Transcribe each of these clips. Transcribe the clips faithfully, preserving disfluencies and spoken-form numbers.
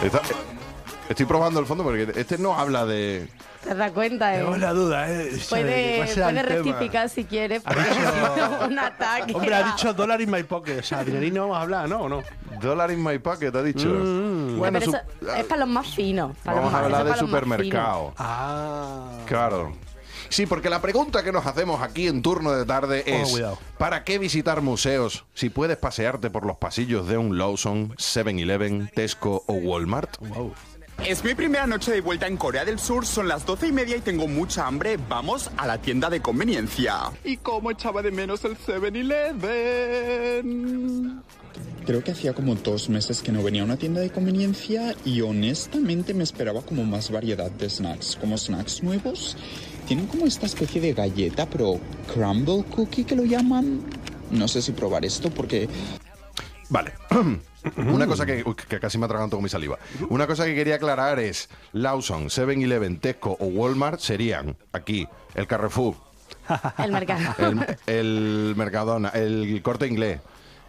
Está- estoy probando el fondo porque este no habla de... ¿Te das cuenta? Eh? Tengo la duda, ¿eh? Puede, ¿Cuál será el puede tema? rectificar si quiere, Ha porque dicho- un ataque. Hombre, ha dicho dólar in my pocket. O sea, dinerín no vamos a hablar, ¿no? ¿O no? Dollar in my pocket, ha dicho. Mm. Bueno, Pero su- eso es para los más finos. Para vamos los a más, hablar eso de es para los más supermercado. Ah. Claro. Sí, porque la pregunta que nos hacemos aquí en turno de tarde Oh, es cuidado. ¿para qué visitar museos si puedes pasearte por los pasillos de un Lawson, seven eleven, Tesco o Walmart? Wow. Es mi primera noche de vuelta en Corea del Sur, son las doce y media y tengo mucha hambre. Vamos a la tienda de conveniencia. Y cómo echaba de menos el seven eleven. Creo que hacía como dos meses que no venía a una tienda de conveniencia y honestamente me esperaba como más variedad de snacks, como snacks nuevos. Tienen como esta especie de galleta, pero crumble cookie que lo llaman. No sé si probar esto porque... Vale. Una cosa que, uy, que casi me atraganto con mi saliva. Una cosa que quería aclarar es Lawson, seven eleven, Tesco o Walmart serían aquí el Carrefour, El mercado. el, el Mercadona, el Corte Inglés,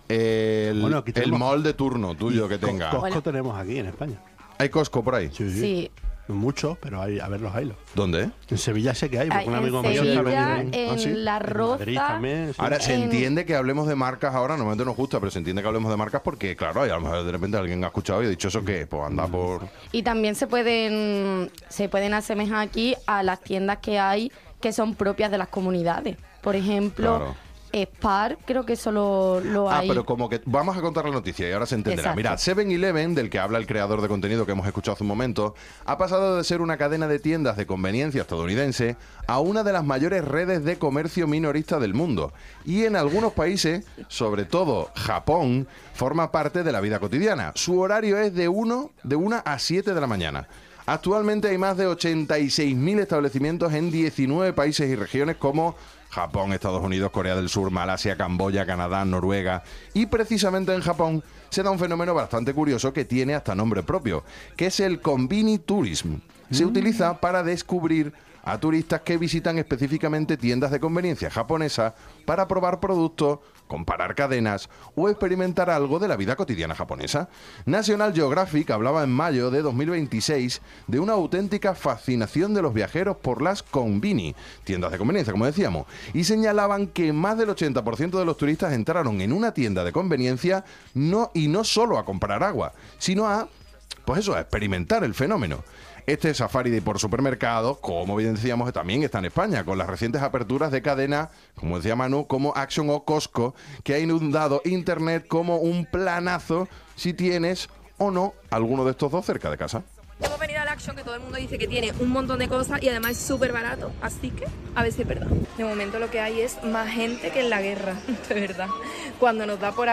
el, Bueno, aquí el tenemos- mall de turno tuyo que Co- tenga. Costco Bueno. tenemos aquí en España. ¿Hay Costco por ahí? Sí, sí. Sí. Muchos, pero hay, a ver, los hay. ¿Dónde? En Sevilla sé que hay, porque Hay un en amigo mío Sevilla, está vendiendo. en Ah, ¿sí? La Roza. Madrid también. sí. Ahora, se En- entiende que hablemos de marcas ahora, normalmente nos gusta, pero se entiende que hablemos de marcas porque, claro, y a lo mejor de repente alguien ha escuchado y ha dicho eso que, pues anda por... Y también se pueden, se pueden asemejar aquí a las tiendas que hay que son propias de las comunidades. Por ejemplo, Claro. Spar, creo que solo lo Ah, hay. pero como que vamos a contar la noticia y ahora se entenderá. Exacto. Mirad, seven eleven, del que habla el creador de contenido que hemos escuchado hace un momento, ha pasado de ser una cadena de tiendas de conveniencia estadounidense a una de las mayores redes de comercio minorista del mundo. Y en algunos países, sobre todo Japón, forma parte de la vida cotidiana. Su horario es de uno de una a siete de la mañana. Actualmente hay más de ochenta y seis mil establecimientos en diecinueve países y regiones como Japón, Estados Unidos, Corea del Sur, Malasia, Camboya, Canadá, Noruega. Y precisamente en Japón se da un fenómeno bastante curioso que tiene hasta nombre propio, que es el Konbini Tourism. Se utiliza para descubrir a turistas que visitan específicamente tiendas de conveniencia japonesas para probar productos, comparar cadenas o experimentar algo de la vida cotidiana japonesa. National Geographic hablaba en mayo de dos mil veintiséis de una auténtica fascinación de los viajeros por las konbini, tiendas de conveniencia, como decíamos, y señalaban que más del ochenta por ciento de los turistas entraron en una tienda de conveniencia no, y no solo a comprar agua, sino a, pues eso, a experimentar el fenómeno. Este safari de por supermercados, como bien decíamos, también está en España, con las recientes aperturas de cadenas, como decía Manu, como Action o Costco, que ha inundado Internet como un planazo si tienes o no alguno de estos dos cerca de casa. Hemos venido al Action, que todo el mundo dice que tiene un montón de cosas y además es súper barato, así que a ver si es verdad. De momento lo que hay es más gente que en la guerra, de verdad. Cuando nos da por